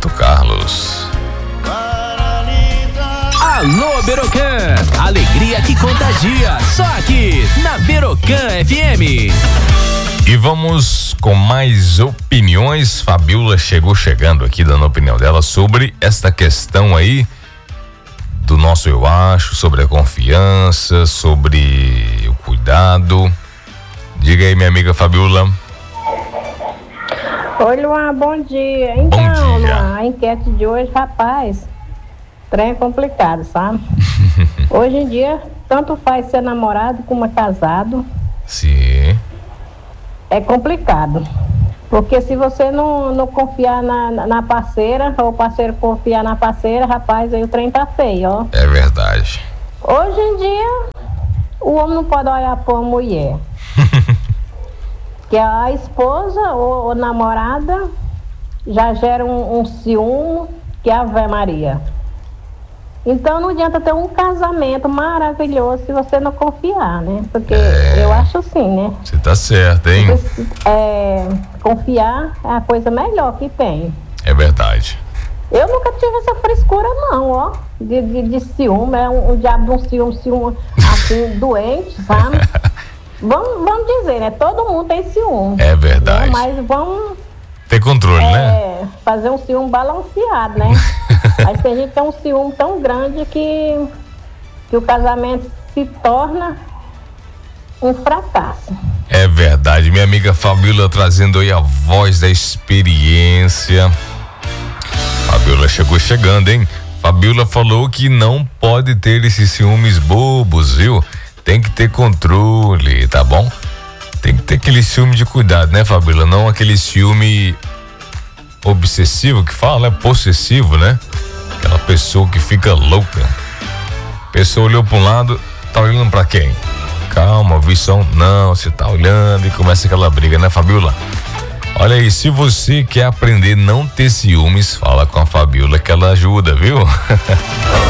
Roberto Carlos. Alô, Berocan, alegria que contagia, só aqui na Berocan FM. E vamos com mais opiniões. Fabiola chegando aqui dando a opinião dela sobre esta questão aí do nosso eu acho, sobre a confiança, sobre o cuidado. Diga aí, minha amiga Fabiola. Oi, Luan, bom dia. Então, Bom dia. Luan, a enquete de hoje, rapaz, trem é complicado, sabe? Hoje em dia, tanto faz ser namorado como casado. Sim. É complicado. Porque se você não confiar na parceira, ou o parceiro confiar na parceira, rapaz, aí o trem tá feio, ó. É verdade. Hoje em dia, o homem não pode olhar pra uma mulher. Que a esposa ou namorada já gera um ciúme, que é a Ave Maria. Então não adianta ter um casamento maravilhoso se você não confiar, né? Porque eu acho assim, né? Você tá certo, hein? Confiar é a coisa melhor que tem. É verdade. Eu nunca tive essa frescura não, ó. De ciúme, é um diabo de um ciúme assim, doente, sabe? Vamos dizer, né? Todo mundo tem ciúme. É verdade. Né? Mas vamos ter controle, né? Fazer um ciúme balanceado, né? Mas tem gente que tem um ciúme tão grande que o casamento se torna um fracasso. É verdade. Minha amiga Fabiola trazendo aí a voz da experiência. Fabiola chegando, hein? Fabiola falou que não pode ter esses ciúmes bobos, viu? Tem que ter controle, tá bom? Tem que ter aquele ciúme de cuidado, né, Fabiola? Não aquele ciúme obsessivo que fala, né? Possessivo, né? Aquela pessoa que fica louca. A pessoa olhou para um lado, tá olhando para quem? Calma, visão. Não, você tá olhando e começa aquela briga, né, Fabiola? Olha aí, se você quer aprender a não ter ciúmes, fala com a Fabiola que ela ajuda, viu?